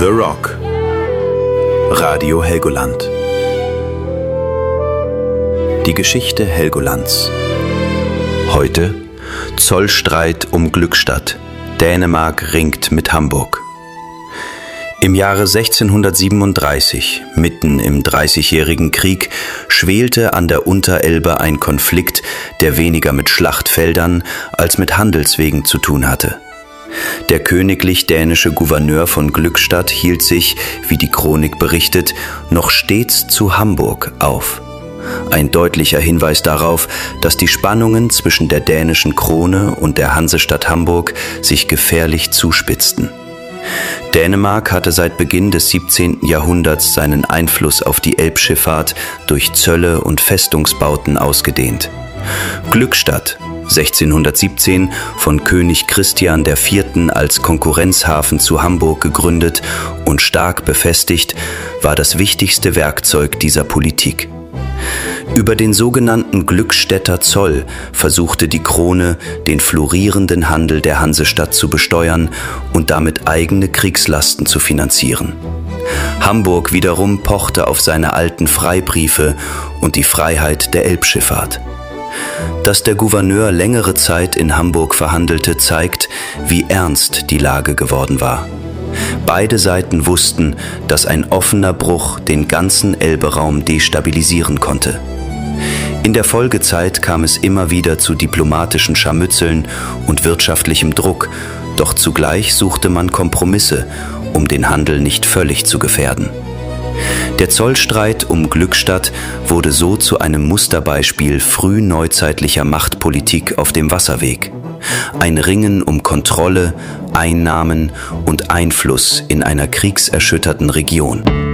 The Rock. Radio Helgoland. Die Geschichte Helgolands. Heute Zollstreit um Glückstadt. Dänemark ringt mit Hamburg. Im Jahre 1637, mitten im Dreißigjährigen Krieg, schwelte an der Unterelbe ein Konflikt, der weniger mit Schlachtfeldern als mit Handelswegen zu tun hatte. Der königlich-dänische Gouverneur von Glückstadt hielt sich, wie die Chronik berichtet, noch stets zu Hamburg auf. Ein deutlicher Hinweis darauf, dass die Spannungen zwischen der dänischen Krone und der Hansestadt Hamburg sich gefährlich zuspitzten. Dänemark hatte seit Beginn des 17. Jahrhunderts seinen Einfluss auf die Elbschifffahrt durch Zölle und Festungsbauten ausgedehnt. Glückstadt, 1617 von König Christian IV. Als Konkurrenzhafen zu Hamburg gegründet und stark befestigt, war das wichtigste Werkzeug dieser Politik. Über den sogenannten Glückstädter Zoll versuchte die Krone, den florierenden Handel der Hansestadt zu besteuern und damit eigene Kriegslasten zu finanzieren. Hamburg wiederum pochte auf seine alten Freibriefe und die Freiheit der Elbschifffahrt. Dass der Gouverneur längere Zeit in Hamburg verhandelte, zeigt, wie ernst die Lage geworden war. Beide Seiten wussten, dass ein offener Bruch den ganzen Elberaum destabilisieren konnte. In der Folgezeit kam es immer wieder zu diplomatischen Scharmützeln und wirtschaftlichem Druck, doch zugleich suchte man Kompromisse, um den Handel nicht völlig zu gefährden. Der Zollstreit um Glückstadt wurde so zu einem Musterbeispiel frühneuzeitlicher Machtpolitik auf dem Wasserweg. Ein Ringen um Kontrolle, Einnahmen und Einfluss in einer kriegserschütterten Region.